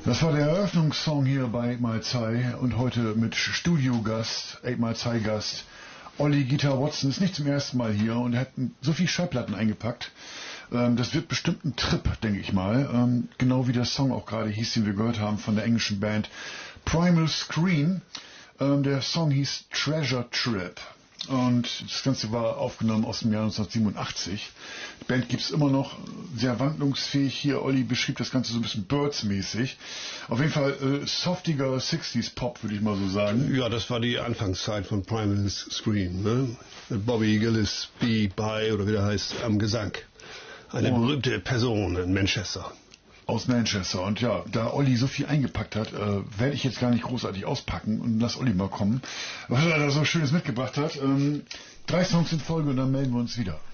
Das war der Eröffnungssong hier bei 8 Mile Zai und heute mit Studiogast, 8 Mile Zai Gast, Olli Guitar Watson ist nicht zum ersten Mal hier und er hat so viel Schallplatten eingepackt. Das wird bestimmt ein Trip, denke ich mal. Genau wie der Song auch gerade hieß, den wir gehört haben von der englischen Band Primal Screen. Der Song hieß Treasure Trip. Und das Ganze war aufgenommen aus dem Jahr 1987. Die Band gibt's immer noch, sehr wandlungsfähig. Hier, Olli beschrieb das Ganze so ein bisschen Birds-mäßig. Auf jeden Fall softiger 60s Pop, würde ich mal so sagen. Ja, das war die Anfangszeit von Primal Screen, ne? Mit Bobby Gillespie oder wie der heißt, am Gesang. Eine berühmte Person in Manchester. Aus Manchester. Und ja, da Olli so viel eingepackt hat, werde ich jetzt gar nicht großartig auspacken und lass Olli mal kommen, was er da so Schönes mitgebracht hat. 3 Songs in Folge und dann melden wir uns wieder.